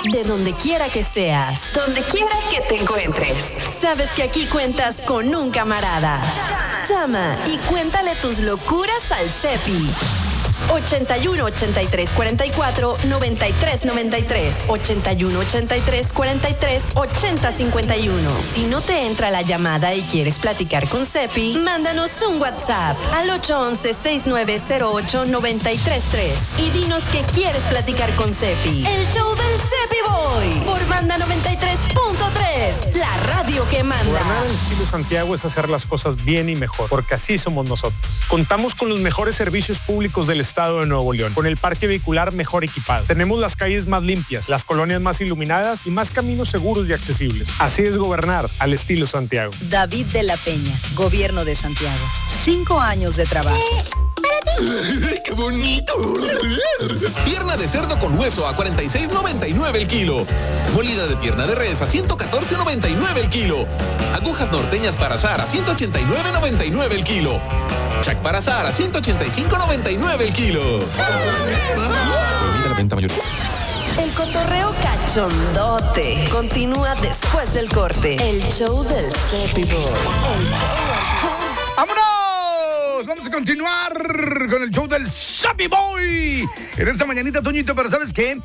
de donde quiera que seas, donde quiera que te encuentres. Sabes que aquí cuentas con un camarada. Llama y cuéntale tus locuras al Cepi. 81 83 44 93 93 81 83 43 80 51. Si no te entra la llamada y quieres platicar con Cepi, mándanos un WhatsApp al 811-6908-933 y dinos que quieres platicar con Cepi. El show del Cepi Boy por Banda 93.3, la radio que manda. Gobernar el estilo Santiago es hacer las cosas bien y mejor, porque así somos nosotros. Contamos con los mejores servicios públicos del estado de Nuevo León, con el parque vehicular mejor equipado. Tenemos las calles más limpias, las colonias más iluminadas y más caminos seguros y accesibles. Así es gobernar al estilo Santiago. David de la Peña, Gobierno de Santiago. 5 años de trabajo. ¡Qué bonito! Pierna de cerdo con hueso a $46.99 el kilo. Molida de pierna de res a $114.99 el kilo. Agujas norteñas para azar a $189.99 el kilo. Chac para azar a $185.99 el kilo. Prohibida la venta mayor. El cotorreo cachondote continúa después del corte. El show del Cepi Boy. ¡Vámonos! Vamos a continuar con el show del Cepi Boy en esta mañanita, Toñito, pero ¿sabes qué?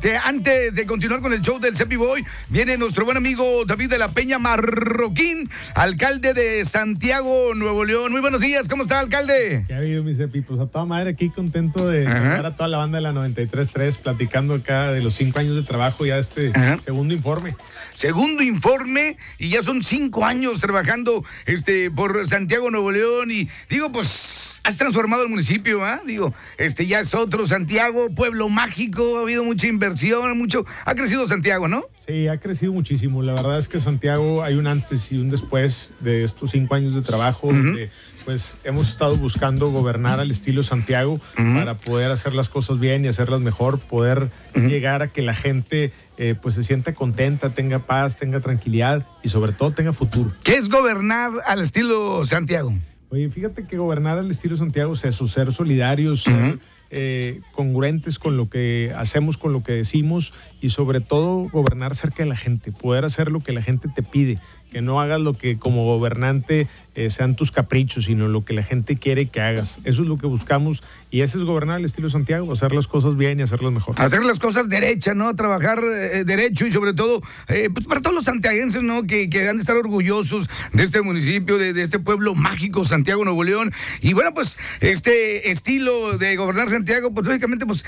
Antes de continuar con el show del Cepi Boy, viene nuestro buen amigo David de la Peña Marroquín, alcalde de Santiago, Nuevo León. Muy buenos días, ¿cómo está, alcalde? ¿Qué ha habido, mi Cepi? Pues a toda madre aquí, contento de estar a toda la banda de la 93.3, platicando acá de los 5 años de trabajo, ya segundo informe. Segundo informe, y ya son 5 años trabajando por Santiago, Nuevo León, y digo, pues has transformado el municipio, ¿ah? Digo, ya es otro Santiago, pueblo mágico, ha habido mucha inversión, ha crecido Santiago, ¿no? Sí, ha crecido muchísimo. La verdad es que Santiago hay un antes y un después de estos 5 años de trabajo, donde pues hemos estado buscando gobernar al estilo Santiago para poder hacer las cosas bien y hacerlas mejor, poder llegar a que la gente pues se sienta contenta, tenga paz, tenga tranquilidad y sobre todo tenga futuro. ¿Qué es gobernar al estilo Santiago? Oye, fíjate que gobernar al estilo Santiago es eso, ser solidarios, ser congruentes con lo que hacemos, con lo que decimos y sobre todo gobernar cerca de la gente, poder hacer lo que la gente te pide, que no hagas lo que como gobernante sean tus caprichos, sino lo que la gente quiere que hagas. Eso es lo que buscamos y ese es gobernar al estilo Santiago, hacer las cosas bien y hacerlas mejor. Hacer las cosas derechas, ¿no? Trabajar derecho y sobre todo, pues para todos los santiaguenses, ¿no? Que han de estar orgullosos de este municipio, de este pueblo mágico, Santiago, Nuevo León. Y bueno, pues este estilo de gobernar Santiago, pues lógicamente, pues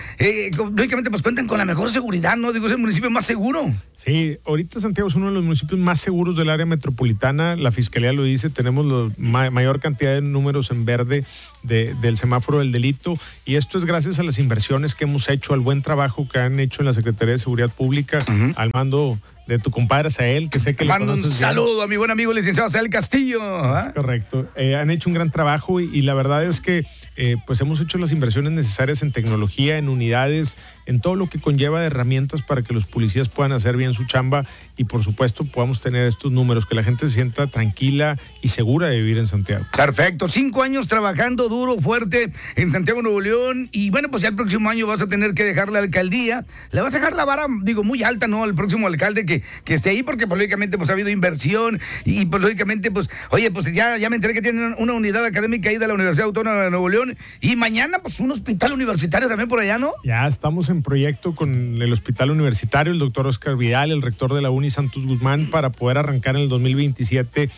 cuentan con la mejor seguridad, ¿no? Digo, es el municipio más seguro. Sí, ahorita Santiago es uno de los municipios más seguros del área metropolitana, la Fiscalía lo dice, tenemos mayor cantidad de números en verde del semáforo del delito y esto es gracias a las inversiones que hemos hecho, al buen trabajo que han hecho en la Secretaría de Seguridad Pública, al mando de tu compadre Sael, que sé que le conoces bien. Un saludo a mi buen amigo licenciado Sael Castillo. Es correcto. Han hecho un gran trabajo y la verdad es que pues hemos hecho las inversiones necesarias en tecnología, en unidades, en todo lo que conlleva de herramientas para que los policías puedan hacer bien su chamba y por supuesto podamos tener estos números, que la gente se sienta tranquila y segura de vivir en Santiago. Perfecto, 5 años trabajando duro, fuerte en Santiago, Nuevo León y bueno, pues ya el próximo año vas a tener que dejar la alcaldía, le vas a dejar la vara, digo, muy alta, ¿no? Al próximo alcalde que esté ahí porque pues lógicamente pues ha habido inversión y pues lógicamente pues, oye, pues ya me enteré que tienen una unidad académica ahí de la Universidad Autónoma de Nuevo León y mañana pues un hospital universitario también por allá, ¿no? Ya estamos en proyecto con el hospital universitario, el doctor Oscar Vidal, el rector de la Uni Santos Guzmán, para poder arrancar en el 2027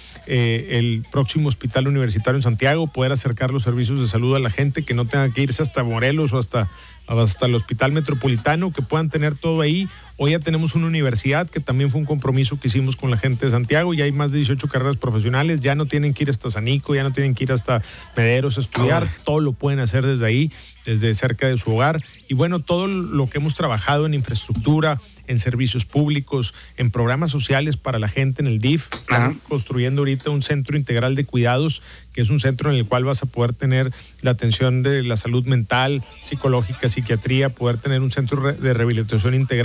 el próximo hospital universitario en Santiago, poder acercar los servicios de salud a la gente, que no tenga que irse hasta Morelos o hasta el hospital metropolitano, que puedan tener todo ahí. Hoy ya tenemos una universidad que también fue un compromiso que hicimos con la gente de Santiago, ya hay más de 18 carreras profesionales, ya no tienen que ir hasta Sanico, ya no tienen que ir hasta Mederos a estudiar, todo lo pueden hacer desde ahí, desde cerca de su hogar. Y bueno, todo lo que hemos trabajado en infraestructura, en servicios públicos, en programas sociales para la gente en el DIF. Estamos construyendo ahorita un centro integral de cuidados, que es un centro en el cual vas a poder tener la atención de la salud mental, psicológica, psiquiatría, poder tener un centro de rehabilitación integral con más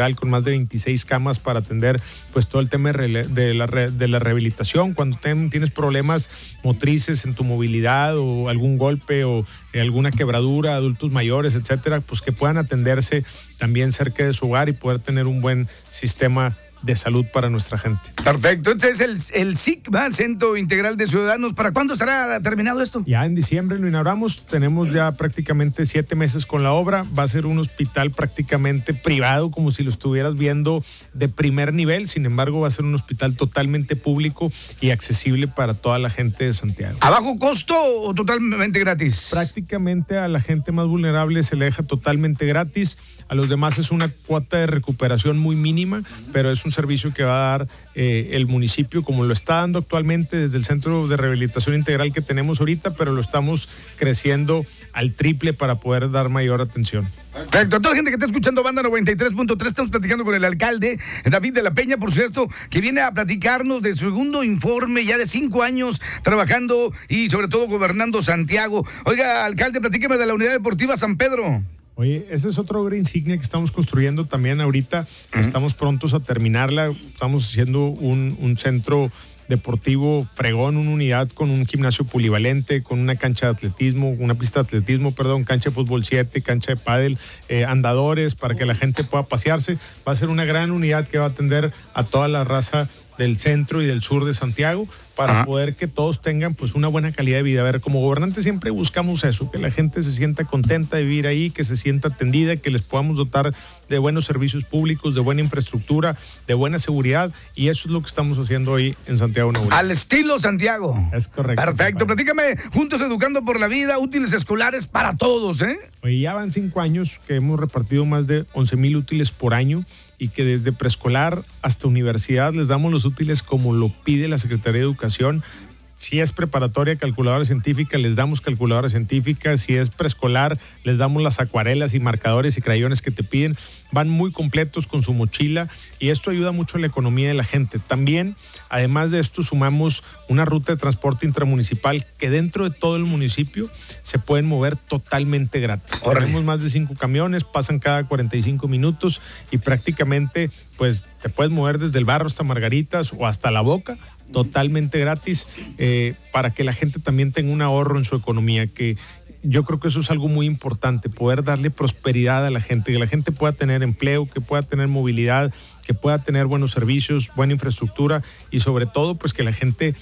más de 26 camas para atender pues todo el tema de la rehabilitación. Cuando tienes problemas motrices en tu movilidad o algún golpe o alguna quebradura, adultos mayores, etcétera, pues que puedan atenderse también cerca de su hogar y poder tener un buen sistema de salud para nuestra gente. Perfecto. Entonces el SIC, el Centro Integral de Ciudadanos, ¿para cuándo estará terminado esto? Ya en diciembre lo inauguramos, tenemos ya prácticamente 7 meses con la obra, va a ser un hospital prácticamente privado, como si lo estuvieras viendo de primer nivel, sin embargo va a ser un hospital totalmente público y accesible para toda la gente de Santiago. ¿A bajo costo o totalmente gratis? Prácticamente a la gente más vulnerable se le deja totalmente gratis, a los demás es una cuota de recuperación muy mínima, pero es un servicio que va a dar el municipio, como lo está dando actualmente desde el Centro de Rehabilitación Integral que tenemos ahorita, pero lo estamos creciendo al triple para poder dar mayor atención. Perfecto. A toda la gente que está escuchando Banda 93.3, estamos platicando con el alcalde David de la Peña, por supuesto, que viene a platicarnos de su segundo informe, ya de 5 años trabajando y sobre todo gobernando Santiago. Oiga, alcalde, platíqueme de la Unidad Deportiva San Pedro. Oye, esa es otra obra insignia que estamos construyendo también ahorita. Estamos prontos a terminarla. Estamos haciendo un centro deportivo fregón, una unidad con un gimnasio polivalente, con una cancha de atletismo, una pista de atletismo, cancha de fútbol 7, cancha de pádel, andadores para que la gente pueda pasearse. Va a ser una gran unidad que va a atender a toda la raza del centro y del sur de Santiago para poder que todos tengan pues una buena calidad de vida. A ver, como gobernantes siempre buscamos eso, que la gente se sienta contenta de vivir ahí, que se sienta atendida, que les podamos dotar de buenos servicios públicos, de buena infraestructura, de buena seguridad, y eso es lo que estamos haciendo hoy en Santiago Nuevo León. Al estilo Santiago. Es correcto. Perfecto. Platícame, Juntos Educando por la Vida, útiles escolares para todos, ¿eh? Oye, ya van 5 años que hemos repartido más de 11,000 útiles por año, y que desde preescolar hasta universidad les damos los útiles como lo pide la Secretaría de Educación. Si es preparatoria, calculadora científica, les damos calculadora científica. Si es preescolar, les damos las acuarelas y marcadores y crayones que te piden. Van muy completos con su mochila y esto ayuda mucho a la economía de la gente. También, además de esto, sumamos una ruta de transporte intramunicipal que dentro de todo el municipio se pueden mover totalmente gratis. Tenemos más de 5 camiones, pasan cada 45 minutos y prácticamente pues te puedes mover desde el Barro hasta Margaritas o hasta La Boca, totalmente gratis, para que la gente también tenga un ahorro en su economía, que yo creo que eso es algo muy importante, poder darle prosperidad a la gente, que la gente pueda tener empleo, que pueda tener movilidad, que pueda tener buenos servicios, buena infraestructura y sobre todo pues que la gente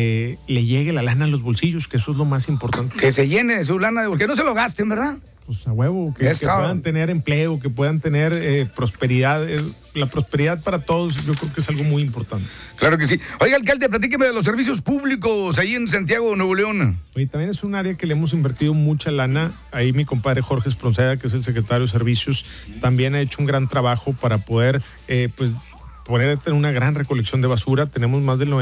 le llegue la lana a los bolsillos, que eso es lo más importante. Que se llene de su lana, porque no se lo gasten, ¿verdad? Pues a huevo, que puedan tener empleo, que puedan tener prosperidad. La prosperidad para todos yo creo que es algo muy importante. Claro que sí. Oiga, alcalde, platíqueme de los servicios públicos ahí en Santiago, Nuevo León. Oye, también es un área que le hemos invertido mucha lana. Ahí mi compadre Jorge Espronceda, que es el secretario de Servicios, también ha hecho un gran trabajo para poder poder tener una gran recolección de basura. Tenemos más del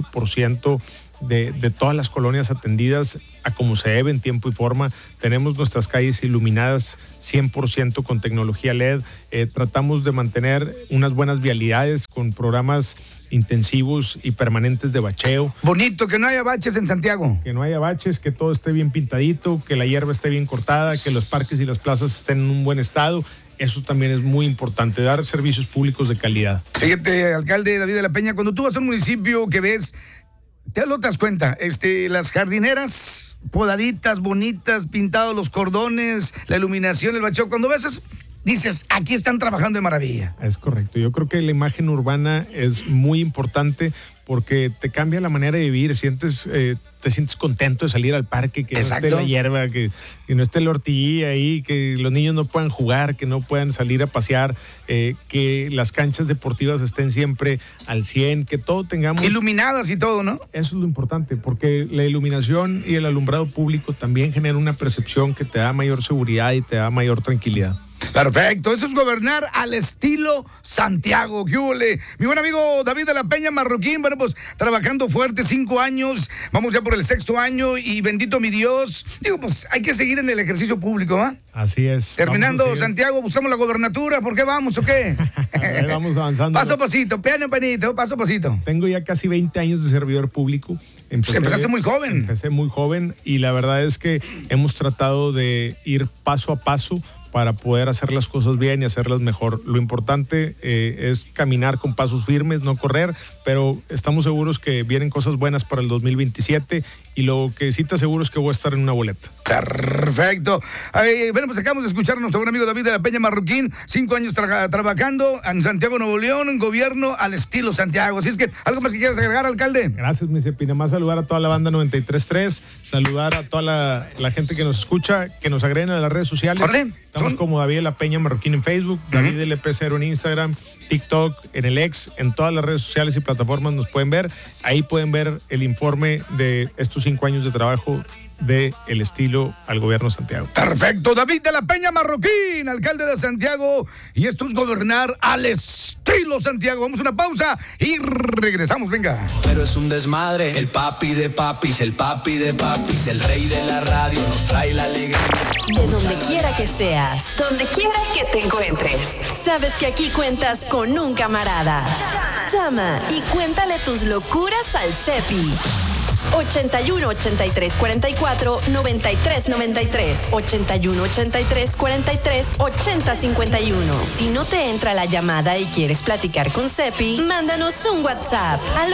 98% de todas las colonias atendidas a como se debe, en tiempo y forma. Tenemos nuestras calles iluminadas 100% con tecnología LED. Tratamos de mantener unas buenas vialidades con programas intensivos y permanentes de bacheo. Bonito, que no haya baches en Santiago. Que no haya baches, que todo esté bien pintadito, que la hierba esté bien cortada, que los parques y las plazas estén en un buen estado. Eso también es muy importante, dar servicios públicos de calidad. Fíjate, alcalde David de la Peña, cuando tú vas a un municipio que ves, te lo das cuenta, las jardineras podaditas, bonitas, pintados los cordones, la iluminación, el bacheo, cuando ves eso, dices, aquí están trabajando de maravilla. Es correcto, yo creo que la imagen urbana es muy importante porque te cambia la manera de vivir, te sientes contento de salir al parque, que Exacto. no esté la hierba, que no esté la ortiguilla ahí, que los niños no puedan jugar, que no puedan salir a pasear, que las canchas deportivas estén siempre al 100, que todo tengamos... Iluminadas y todo, ¿no? Eso es lo importante, porque la iluminación y el alumbrado público también generan una percepción que te da mayor seguridad y te da mayor tranquilidad. Perfecto, eso es gobernar al estilo Santiago. ¿Qué hule? Mi buen amigo David de la Peña Marroquín, bueno, pues trabajando fuerte 5 años, vamos ya por el 6º año y bendito mi Dios. Digo, pues hay que seguir en el ejercicio público, ¿va? Así es. Terminando Santiago, buscamos la gobernatura, ¿por qué vamos o qué? Vamos avanzando. Paso a pasito, piano panito, paso a pasito. Tengo ya casi 20 años de servidor público. Empezaste muy joven. Empecé muy joven y la verdad es que hemos tratado de ir paso a paso para poder hacer las cosas bien y hacerlas mejor. Lo importante es caminar con pasos firmes, no correr, pero estamos seguros que vienen cosas buenas para el 2027 y lo que sí te aseguro es que voy a estar en una boleta. Perfecto. Bueno, pues acabamos de escuchar a nuestro buen amigo David de la Peña Marroquín, 5 años trabajando en Santiago, Nuevo León, gobierno al estilo Santiago. Así es que, ¿algo más que quieras agregar, alcalde? Gracias, mi Cepi. Nada más saludar a toda la banda 93.3, saludar a toda la gente que nos escucha, que nos agreguen a las redes sociales. ¿Vale? Estamos como David de la Peña Marroquín en Facebook, David LP0 en Instagram, TikTok, en el X, en todas las redes sociales y plataformas nos pueden ver. Ahí pueden ver el informe de estos 5 años de trabajo de el estilo al gobierno de Santiago. Perfecto, David de la Peña Marroquín, alcalde de Santiago, y esto es gobernar al estilo Santiago. Vamos a una pausa y regresamos, venga. Pero es un desmadre, el papi de papis, el papi de papis, el rey de la radio nos trae la alegría. De donde quiera que seas, donde quiera que te encuentres, sabes que aquí cuentas con un camarada. Llama y cuéntale tus locuras al Cepi. 81 83 44 93 93 81 83 43 80 51. Si no te entra la llamada y quieres platicar con Cepi, mándanos un WhatsApp al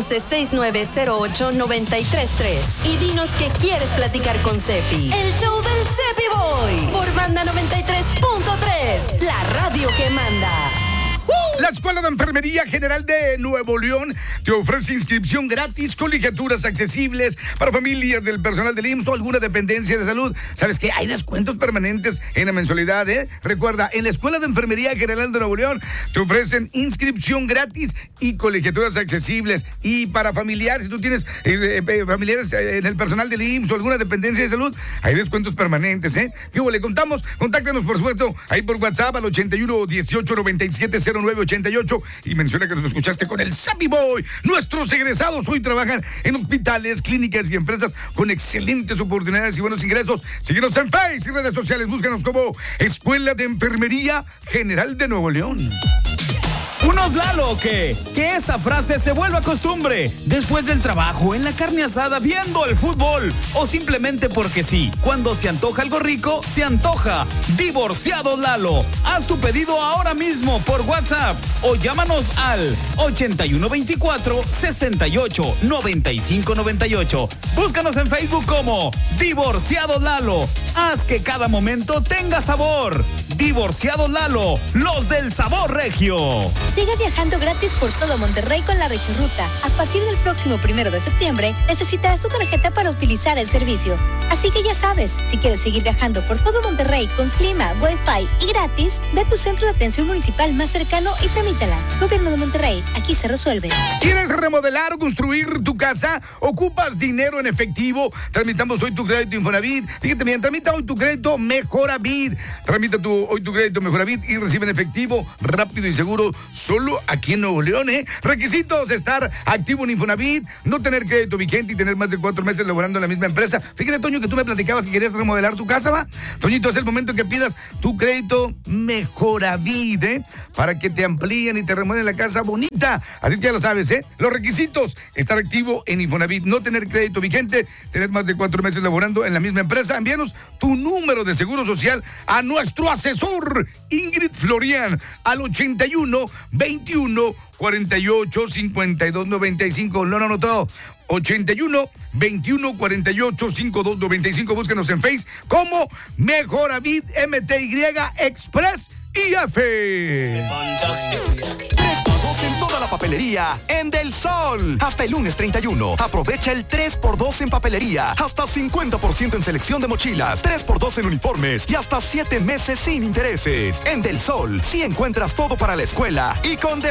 811-6908-933 y dinos que quieres platicar con Cepi. El show del Cepi Boy por Banda 93.3, la radio que manda. La Escuela de Enfermería General de Nuevo León te ofrece inscripción gratis, colegiaturas accesibles para familias del personal del IMSS o alguna dependencia de salud. ¿Sabes qué? Hay descuentos permanentes en la mensualidad, ¿eh? Recuerda, en la Escuela de Enfermería General de Nuevo León te ofrecen inscripción gratis y colegiaturas accesibles. Y para familiares, si tú tienes familiares en el personal del IMSS o alguna dependencia de salud, hay descuentos permanentes, ¿eh? ¿Qué hubo? Le contamos. Contáctanos, por supuesto, ahí por WhatsApp al 81 18 97 0988 y menciona que nos escuchaste con el Cepi Boy. Nuestros egresados hoy trabajan en hospitales, clínicas y empresas con excelentes oportunidades y buenos ingresos. Síguenos en Facebook y redes sociales. Búscanos como Escuela de Enfermería General de Nuevo León. ¿Unos Lalo o qué? Que esa frase se vuelva costumbre. Después del trabajo, en la carne asada, viendo el fútbol. O simplemente porque sí. Cuando se antoja algo rico, se antoja. Divorciados Lalo. Haz tu pedido ahora mismo por WhatsApp. O llámanos al 8124-689598. Búscanos en Facebook como Divorciados Lalo. Haz que cada momento tenga sabor. Divorciados Lalo. Los del sabor regio. Sigue viajando gratis por todo Monterrey con la Regirruta. A partir del próximo 1 de septiembre, necesitas tu tarjeta para utilizar el servicio. Así que ya sabes, si quieres seguir viajando por todo Monterrey con clima, Wi-Fi y gratis, ve a tu centro de atención municipal más cercano y tramítala. Gobierno de Monterrey, aquí se resuelve. ¿Quieres remodelar o construir tu casa? ¿Ocupas dinero en efectivo? Tramitamos hoy tu crédito Infonavit. Fíjate bien, tramita hoy tu crédito Mejoravit. Tramita hoy tu crédito Mejoravit y recibe en efectivo rápido y seguro solo aquí en Nuevo León, ¿eh? Requisitos: estar activo en Infonavit, no tener crédito vigente y tener más de 4 meses laborando en la misma empresa. Fíjate, Toño, que tú me platicabas que querías remodelar tu casa, ¿va? Toñito, es el momento que pidas tu crédito Mejoravit, ¿eh? Para que te amplíen y te remodelen la casa bonita. Así que ya lo sabes, ¿eh? Los requisitos: estar activo en Infonavit, no tener crédito vigente, tener más de 4 meses laborando en la misma empresa. Envíanos tu número de seguro social a nuestro asesor Ingrid Florian al 81 21 48 52 95. Lo anotó. 81 21 48 52 95. Búscanos en Facebook como Mejoravit MTY Express IF. 3x2 en toda la papelería en Del Sol. Hasta el lunes 31. Aprovecha el 3x2 en papelería. Hasta 50% en selección de mochilas. 3x2 en uniformes y hasta 7 meses sin intereses. En Del Sol sí encuentras todo para la escuela y con descuento